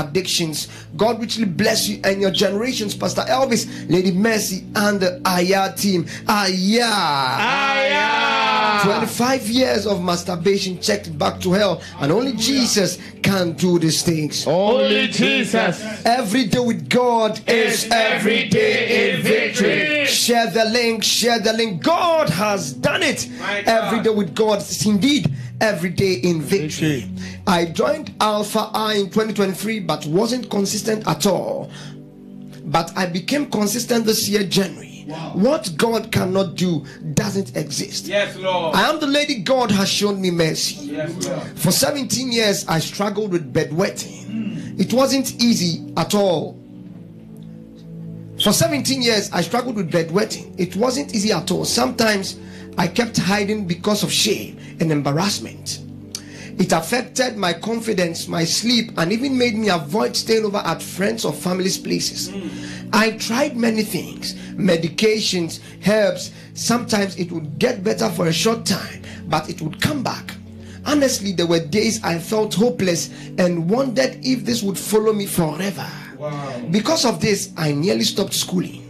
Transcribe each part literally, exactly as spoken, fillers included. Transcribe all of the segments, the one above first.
addictions. God richly bless you and your generations, Pastor Elvis, Lady Mercy, and the Aya team. Aya! Aya! twenty-five years of masturbation checked back to hell, and only Jesus can do these things. Only Jesus. Every day with God is every day in victory. Share the link, share the link. God has done it. Every day with God is indeed every day in victory. I joined Alpha I in twenty twenty-three, but wasn't consistent at all. But I became consistent this year, January. Wow. What God cannot do doesn't exist. Yes, Lord. I am the lady God has shown me mercy. Yes, Lord. For seventeen years, I struggled with bedwetting. Mm. It wasn't easy at all. For seventeen years, I struggled with bedwetting. It wasn't easy at all. Sometimes I kept hiding because of shame and embarrassment. It affected my confidence, my sleep, and even made me avoid staying over at friends' or family's places. Mm. I tried many things, medications, herbs. Sometimes it would get better for a short time, but it would come back. Honestly, there were days I felt hopeless and wondered if this would follow me forever. Wow. Because of this, I nearly stopped schooling.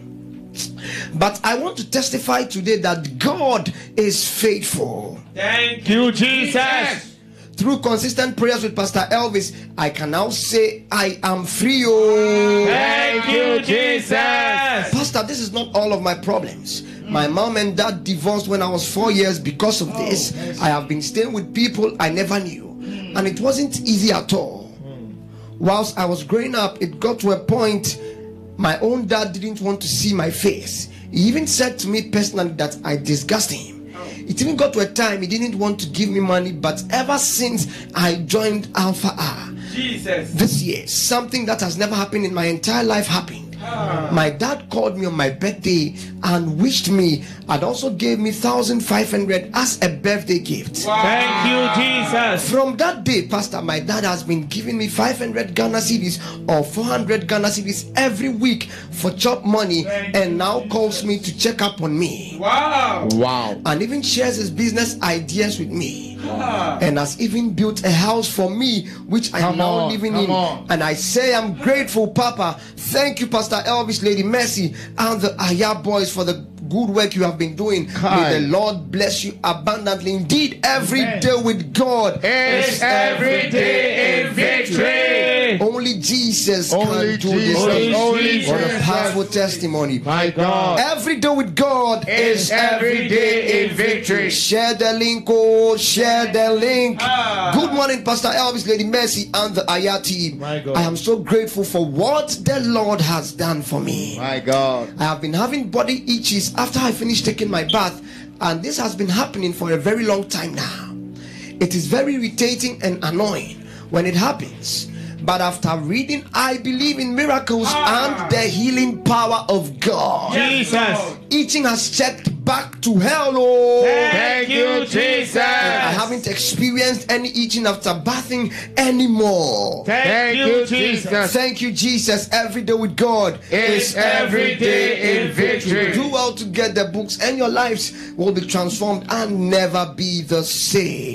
But I want to testify today that God is faithful. Thank you, Jesus. Through consistent prayers with Pastor Elvis, I can now say I am free. Oh, thank you, Jesus. Pastor, this is not all of my problems. My mom and dad divorced when I was four years. Because of this, I have been staying with people I never knew, and it wasn't easy at all. Whilst I was growing up, it got to a point my own dad didn't want to see my face. He even said to me personally that I disgust him. It even got to a time he didn't want to give me money, but ever since I joined Alpha R Jesus. this year, something that has never happened in my entire life happened. Ah. My dad called me on my birthday and wished me, and also gave me one thousand five hundred as a birthday gift. Wow. Thank you, Jesus. From that day, Pastor, my dad has been giving me five hundred Ghana cedis or four hundred Ghana cedis every week for chop money. Thank and now calls me to check up on me. Wow. Wow. And even shares his business ideas with me. Wow. And has even built a house for me, which I am now on, living in. On. And I say I'm grateful, Papa. Thank you, Pastor Elvis, Lady Mercy, and the Aya boys for the good work you have been doing. Hi. May the Lord bless you abundantly. Indeed, every Amen. Day with God is every day in victory. Only Jesus Only can do Jesus. this. Only What Jesus. a powerful testimony. My God. Every day with God is every day in victory. Share the link, oh, share the link. Ah. Good morning, Pastor Elvis, Lady Mercy, and the Aya team. My God. I am so grateful for what the Lord has done for me. My God. I have been having body itches after I finished taking my bath, and this has been happening for a very long time now. It is very irritating and annoying when it happens, but after reading I Believe in Miracles ah. and the healing power of God, Jesus, itching has checked back to hell. Oh, thank you, Jesus. I haven't experienced any itching after bathing anymore. Thank, thank you, Jesus. Thank you, Jesus. Every day with God is every day in victory. Do well to get the books, and your lives will be transformed and never be the same.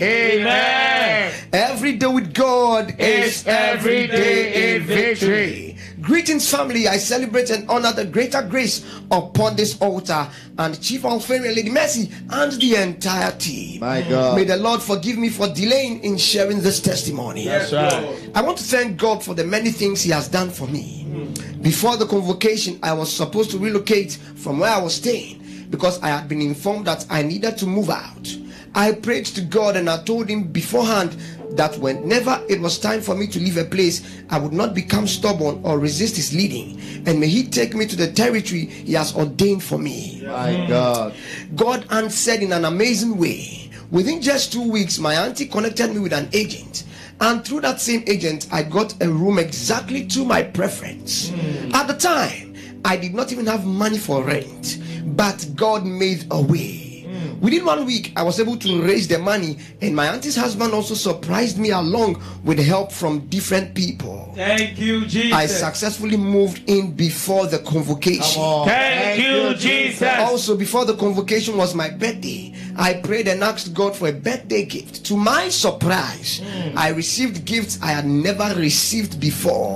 Amen. Every day with God is every day in victory. Greetings, family. I celebrate and honor the greater grace upon this altar, and Chief Alfarian, Lady Mercy, and the entire team. My God. May the Lord forgive me for delaying in sharing this testimony. That's right. I want to thank God for the many things He has done for me. Mm. Before the convocation, I was supposed to relocate from where I was staying because I had been informed that I needed to move out. I prayed to God and I told Him beforehand that whenever it was time for me to leave a place, I would not become stubborn or resist His leading, and may He take me to the territory He has ordained for me. My God. God answered in an amazing way. Within just two weeks, my auntie connected me with an agent, and through that same agent, I got a room exactly to my preference. Mm. At the time, I did not even have money for rent, but God made a way. Within one week, I was able to raise the money, and my auntie's husband also surprised me along with help from different people. Thank you, Jesus. I successfully moved in before the convocation. Thank, Thank you, Jesus. Also, before the convocation was my birthday, I prayed and asked God for a birthday gift. To my surprise, mm. I received gifts I had never received before.